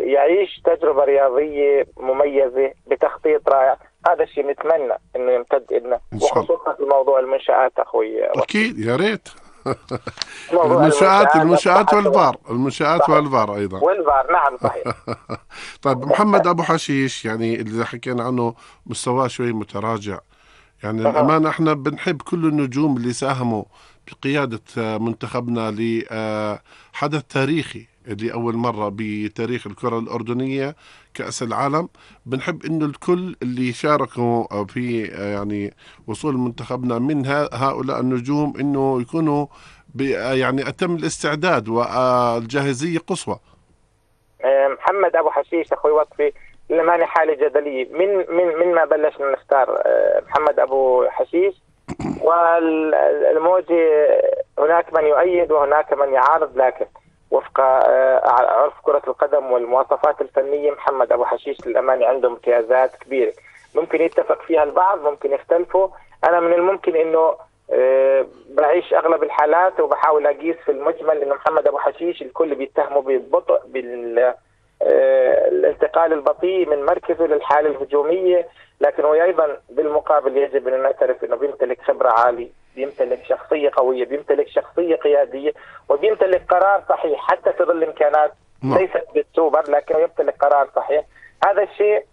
يعيش تجربة رياضية مميزة بتخطيط رائع. هذا الشيء نتمنى انه يمتد لنا، وخصوصا في موضوع المنشآت اخوي. اكيد يا ريت. موضوع المنشآت والفار ايضا. والفار نعم صحيح. طيب محمد ابو حشيش، يعني اللي حكينا عنه مستواه شوي متراجع، يعني الامانه احنا بنحب كل النجوم اللي ساهموا بقياده منتخبنا لحدث تاريخي لأول مرة بتاريخ الكرة الأردنية كأس العالم. بنحب إنه الكل اللي شاركوا في يعني وصول منتخبنا من هؤلاء النجوم إنه يكونوا يعني أتم الاستعداد والجاهزية قصوى. محمد أبو حشيش أخوي وصفي للأمانة حالة جدلية من ما بلشنا نختار محمد أبو حشيش، والموجة هناك من يؤيد وهناك من يعارض، لكن وفق عرف كرة القدم والمواصفات الفنية محمد أبو حشيش للأمانة عنده امتيازات كبيرة، ممكن يتفق فيها البعض ممكن يختلفوا. أنا من الممكن إنه بعيش أغلب الحالات وبحاول أقيس في المجمل إنه محمد أبو حشيش الكل بيتهمه بالبطء، بالانتقال البطيء من مركزه للحالة الهجومية، لكن هو أيضا بالمقابل يجب أن نعترف أنه بيمتلك خبرة عالية، بيمتلك شخصية قوية، بيمتلك شخصية قيادية، وبيمتلك قرار صحيح حتى في ظل إمكانات ليست بالسوبر، لكن يمتلك قرار صحيح. هذا الشيء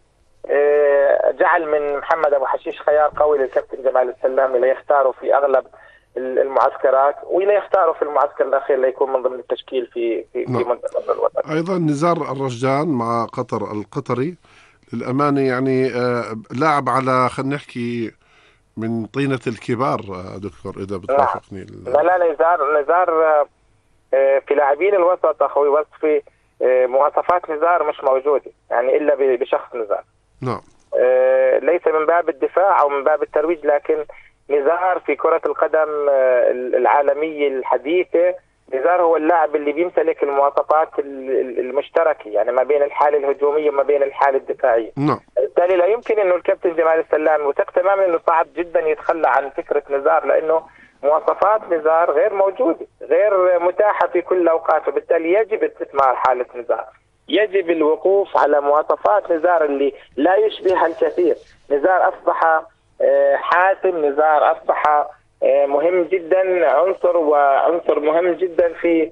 جعل من محمد أبو حشيش خيار قوي للكابتن جمال السلامي ليختاره في أغلب المعسكرات، ولا يختاروا في المعسكر الأخير ليكون من ضمن التشكيل في منتخب الوطن. أيضا نزار الرجان مع قطر القطري للأمانة يعني لاعب على خلينا نحكي من طينة الكبار دكتور إذا بتوافقني. لا نزار في لاعبين الوسط أخوي وصفي مواصفات نزار مش موجودة يعني إلا بشخص نزار. نعم. ليس من باب الدفاع أو من باب الترويج، لكن نزار في كرة القدم العالمية الحديثة، نزار هو اللاعب اللي بيمتلك المواصفات المشتركة يعني ما بين الحالة الهجومية وما بين الحالة الدفاعية. بالتالي لا يمكن انه الكابتن جمال السلام وثق تماما انه صعب جدا يتخلى عن فكرة نزار، لانه مواصفات نزار غير موجودة غير متاحة في كل الاوقات، وبالتالي يجب استثمار حالة نزار، يجب الوقوف على مواصفات نزار اللي لا يشبهها الكثير. نزار اصبح حاسم، نزار اصبح مهم جدا، عنصر مهم جدا في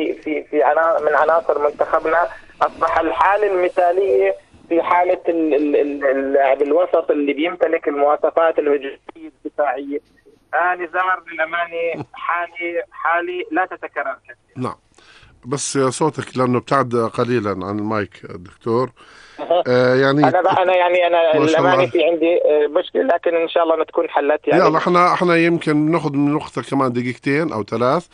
من عناصر منتخبنا، اصبح الحاله المثاليه في حاله اللاعب الوسط اللي بيمتلك المواصفات الهجوميه الدفاعيه. نزار للامانه حالي لا تتكرر كثير. نعم، بس صوتك لانه ابتعد قليلا عن المايك دكتور. يعني انا للامانه في عندي مشكله، لكن ان شاء الله تكون حلت يعني. يلا احنا يمكن ناخذ من وقتك كمان دقيقتين او 3.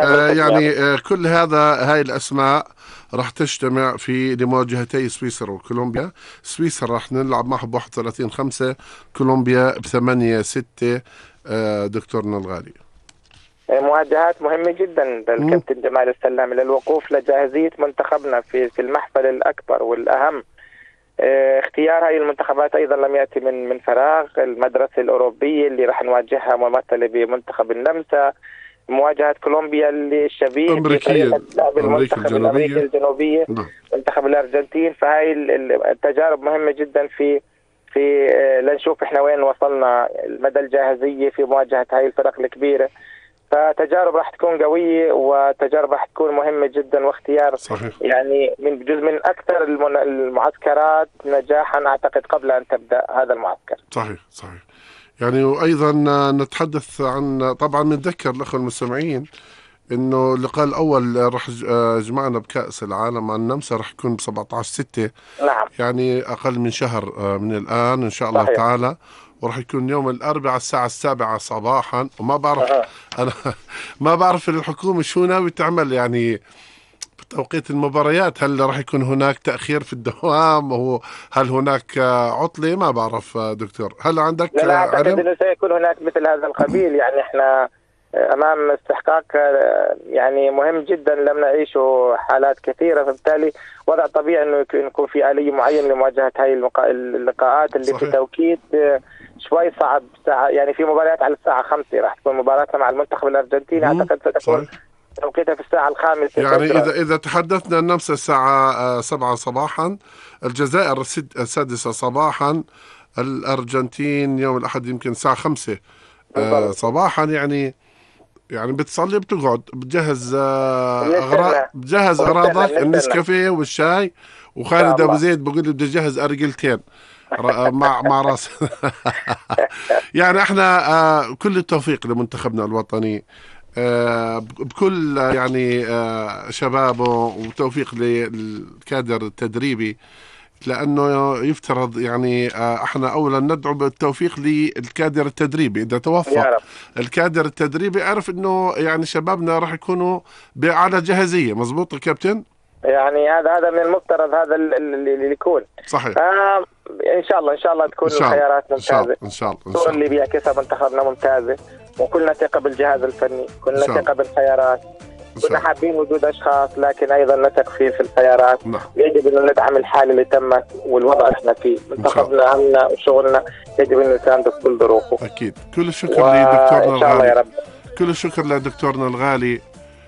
كل هاي الاسماء راح تجتمع في لمواجهتي سويسرا وكولومبيا. سويسرا راح نلعب معها ب 31/5، كولومبيا ب8/6. دكتورنا الغالي، مواجهات مهمة جدا للكابتن جمال السلامي للوقوف لجاهزية منتخبنا في المحفل الأكبر والأهم. اختيار هاي المنتخبات أيضا لم يأتي من فراغ. المدرسة الأوروبية اللي راح نواجهها ممثلة بمنتخب النمسا، مواجهة كولومبيا اللي الشبيه أمريكية المنتخب الأمريكي الجنوبية، منتخب الأرجنتين. فهاي التجارب مهمة جدا في لنشوف احنا وين وصلنا مدى الجاهزية في مواجهة هاي الفرق الكبيرة. فتجارب راح تكون قوية وتجارب راح تكون مهمة جدا، واختيار صحيح. يعني من جزء من أكثر المعسكرات نجاحا أعتقد قبل أن تبدأ هذا المعسكر. صحيح. يعني وأيضا نتحدث عن طبعا نتذكر الأخوة المستمعين إنه اللقاء الأول راح جمعنا بكأس العالم مع النمسا راح يكون ب17/6. نعم. يعني أقل من شهر من الآن إن شاء الله. صحيح. تعالى، وراح يكون يوم الأربعاء الساعة 7 صباحا. وما بعرف أنا ما بعرف الحكومة شو ناوي تعمل يعني بتوقيت المباريات. هل راح يكون هناك تأخير في الدوام، هل هناك عطلة؟ ما بعرف دكتور، هل عندك لا أعتقد أنه سيكون هناك مثل هذا القبيل. يعني إحنا أمام استحقاق يعني مهم جدا لم نعيشه حالات كثيرة، فبالتالي وضع طبيعي أنه يكون في آلية معينة لمواجهة هاي اللقاءات اللي صحيح. في توقيت شوي صعب. يعني في مباريات على الساعة 5 راح تكون مباراتنا مع المنتخب الأرجنتيني، أعتقد ستكون توقيتها في الساعة 5 يعني فجرا. إذا تحدثنا النمسا الساعة 7 صباحا، الجزائر 6 صباحا، الأرجنتين يوم الأحد يمكن الساعة 5 بالضبط. صباحا. يعني بتصلي بتقعد بتجهز بنستنى بتجهز أغراضك، بنستنى إن النسكافيه والشاي. شاء وخالد أبو الله. زيد بقول لي بدي أجهز أرجلتين مع راس. يعني احنا كل التوفيق لمنتخبنا الوطني بكل يعني شبابه، وتوفيق للكادر التدريبي، لأنه يفترض يعني احنا أولا ندعو بالتوفيق للكادر التدريبي. إذا يا توفق رب. الكادر التدريبي أعرف أنه يعني شبابنا راح يكونوا على جاهزية. مظبوط يا كابتن؟ يعني هذا من المفترض هذا اللي يكون. صحيح. ان شاء الله تكون إن شاء الله الخيارات إن شاء الله ممتازه. إن شاء الله إن الصورة شاء اللي الله بيعكسها منتخبنا ممتازه، وكلنا ثقه بالجهاز الفني، كلنا إن شاء ثقه بالخيارات. إن شاء كنا الله. حابين وجود اشخاص، لكن ايضا نثق في الخيارات. نعم. يجب ان ندعم الحاله اللي تمت والوضع اللي احنا فيه. منتخبنا همنا وشغلنا يجب ان نسانده في كل ظروفه. أكيد. كل الشكر لدكتورنا وان شاء الله يا الغالي. رب. كل الشكر لدكتورنا الغالي.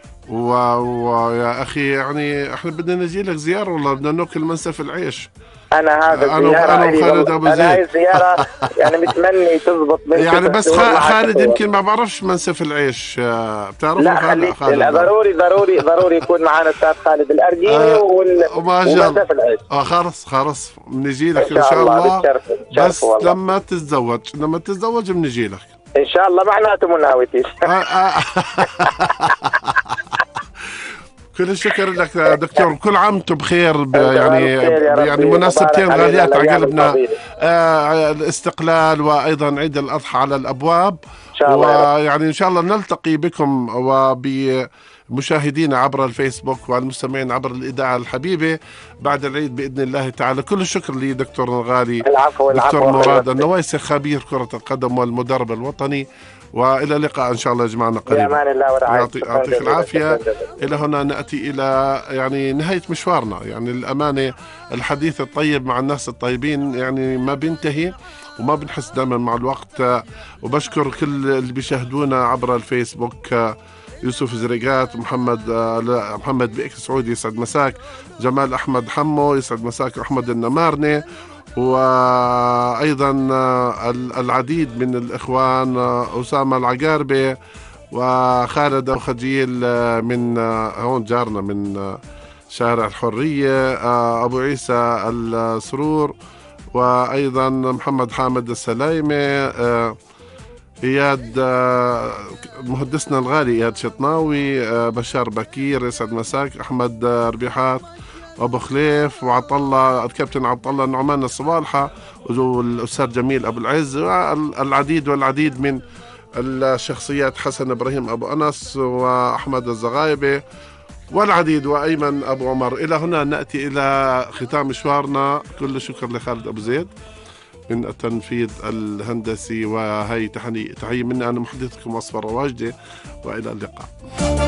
ويا أخي يعني احنا بدنا نجي لك زيارة والله، بدنا ناكل منسف العيش. انا هذا أنا وخالد أبو زيد. انا هاي الزياره يعني متمني تزبط يعني بس خالد يمكن ما بعرفش منسف العيش، بتعرف؟ لا خليك، لا ضروري يكون معنا الاستاذ خالد الأرجيني ما شاء الله. ومنسف العيش. خلص بنجي لك إن شاء الله. بس والله. لما تتزوج بنجي لك ان شاء الله، معناته مناوتي. كل الشكر لك دكتور. كل عام وانتم بخير. يعني ربي. مناسبتين غاليات على الأيام قلبنا، الفضيلة. الاستقلال وأيضا عيد الأضحى على الأبواب. إن شاء الله ويعني إن شاء الله نلتقي بكم وبمشاهدينا عبر الفيسبوك والمستمعين عبر الإذاعة الحبيبة بعد العيد بإذن الله تعالى. كل الشكر لدكتورنا الغالي العفو. دكتور مراد النوايسي، خبير كرة القدم والمدرب الوطني. وإلى اللقاء إن شاء الله يجمعنا قريبا. بأمان الله ورعايته. يعطيك العافية. إلى هنا نأتي إلى يعني نهاية مشوارنا. يعني الأمانة الحديث الطيب مع الناس الطيبين يعني ما بينتهي وما بنحس دائما مع الوقت. وبشكر كل اللي بيشاهدونا عبر الفيسبوك، يوسف زريقات، محمد بيك سعودي يسعد مساك، جمال أحمد حمو يسعد مساك، أحمد النمارني، وأيضا العديد من الإخوان، أسامة العقاربي وخالد خجيل من هون جارنا من شارع الحرية، أبو عيسى السرور، وأيضا محمد حامد السلايمي، إياد مهندسنا الغالي إياد شطناوي، بشار بكير يسعد مساك، أحمد ربيحات، أبو خليف، وعطلة الكابتن عطلة النعمان الصبالحة، والأستاذ جميل أبو العز، والعديد من الشخصيات، حسن إبراهيم أبو أنس وأحمد الزغايبي والعديد، وأيمن أبو عمر. إلى هنا نأتي إلى ختام مشوارنا. كل الشكر لخالد أبو زيد من التنفيذ الهندسي، وهي تحية مني أنا محدثكم أصفر رواجدي، وإلى اللقاء.